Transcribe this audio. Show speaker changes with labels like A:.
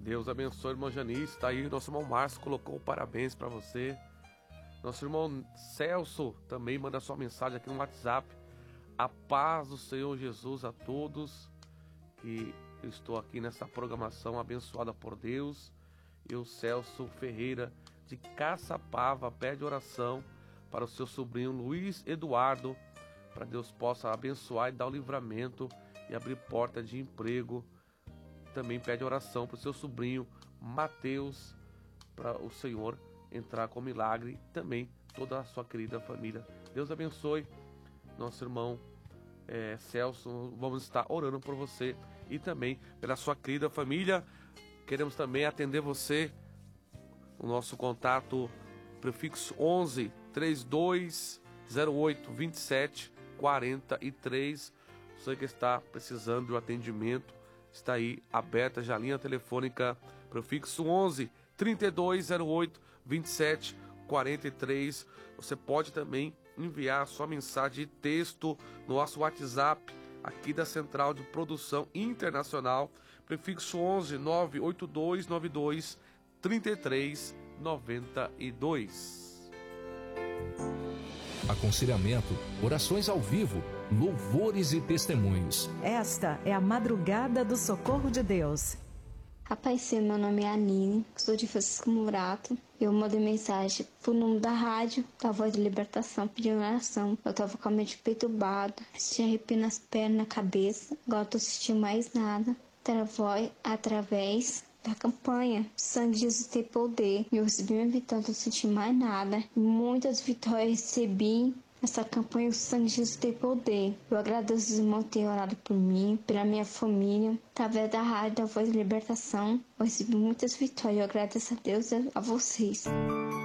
A: Deus abençoe, irmão Janice. Tá aí, nosso irmão Márcio colocou parabéns para você. Nosso irmão Celso também manda sua mensagem aqui no WhatsApp. A paz do Senhor Jesus a todos. Que eu estou aqui nessa programação abençoada por Deus. E o Celso Ferreira de Caçapava pede oração para o seu sobrinho Luiz Eduardo, para Deus possa abençoar e dar o livramento e abrir porta de emprego. Também pede oração para o seu sobrinho Mateus, para o Senhor entrar com milagre. Também toda a sua querida família. Deus abençoe nosso irmão Celso. Vamos estar orando por você e também pela sua querida família. Queremos também atender você. O nosso contato prefixo 11 3208 27 43. Você que está precisando de um atendimento, está aí aberta já a linha telefônica prefixo 11 3208 27 43. Você pode também enviar a sua mensagem de texto no nosso WhatsApp aqui da Central de Produção Internacional, prefixo 11 982 92 33 92.
B: Aconselhamento, orações ao vivo, louvores e testemunhos.
C: Esta é a Madrugada do Socorro de Deus.
D: Rapaz, meu nome é Anine, sou de Francisco Murato. Eu mandei mensagem pro número da rádio, da Voz de Libertação, pedindo oração. Eu tava com a mente perturbada, tinha arrepio nas pernas, na cabeça. Agora eu tô sentindo mais nada. Através da campanha Sangue de Jesus tem poder. Eu recebi minha vitória, não tô sentindo mais nada. Muitas vitórias eu recebi. Essa campanha, o Sangue de Jesus tem poder. Eu agradeço os irmãos que têm orado por mim, pela minha família. Através da rádio da Voz de Libertação, eu recebi muitas vitórias. Eu agradeço a Deus e a vocês.